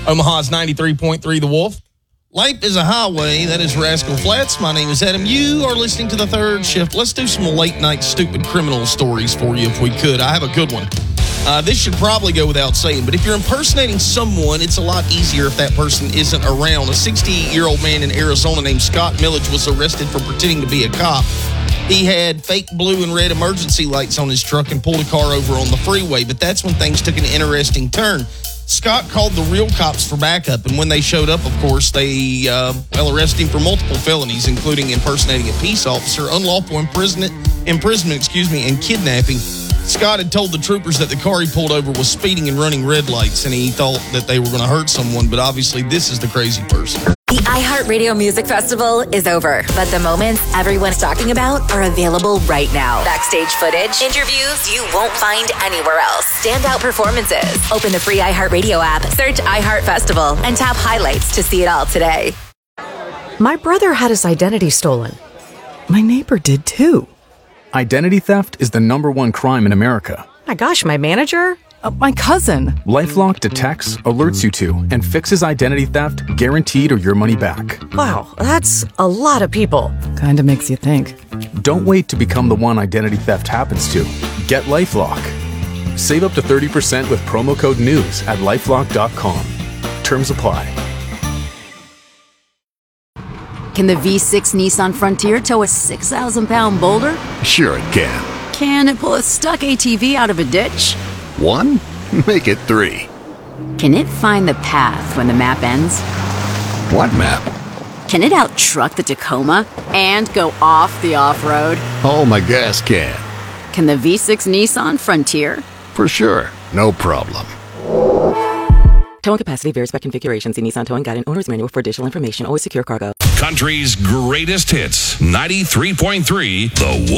Omaha's 93.3 The Wolf. Life is a highway. That is Rascal Flatts. My name is Adam. You are listening to The Third Shift. Let's do some late-night stupid criminal stories for you if we could. I have a good one. This should probably go without saying, but if you're impersonating someone, it's a lot easier if that person isn't around. A 68-year-old man in Arizona named Scott Millage was arrested for pretending to be a cop. He had fake blue and red emergency lights on his truck and pulled a car over on the freeway, but that's when things took an interesting turn. Scott called the real cops for backup, and when they showed up, of course, they arrested him for multiple felonies, including impersonating a peace officer, unlawful imprisonment, and kidnapping. Scott had told the troopers that the car he pulled over was speeding and running red lights, and he thought that they were going to hurt someone, but obviously this is the crazy person. The iHeartRadio Music Festival is over, but the moments everyone's talking about are available right now. Backstage footage, interviews you won't find anywhere else, standout performances. Open the free iHeartRadio app, search iHeart Festival, and tap highlights to see it all today. My brother had his identity stolen. My neighbor did too. Identity theft is the #1 crime in America. My gosh, my manager? My cousin. LifeLock detects, alerts you to, and fixes identity theft guaranteed or your money back. Wow, that's a lot of people. Kinda makes you think. Don't wait to become the one identity theft happens to. Get LifeLock. Save up to 30% with promo code NEWS at LifeLock.com. Terms apply. Can the V6 Nissan Frontier tow a 6,000-pound boulder? Sure it can. Can it pull a stuck ATV out of a ditch? 1? Make it 3. Can it find the path when the map ends? What map? Can it out-truck the Tacoma and go off the off-road? Oh, my gas can. Can the V6 Nissan Frontier? For sure. No problem. Towing capacity varies by configuration. See Nissan Towing Guide and Owner's Manual for additional information. Always secure cargo. Country's greatest hits. 93.3 The Wolf.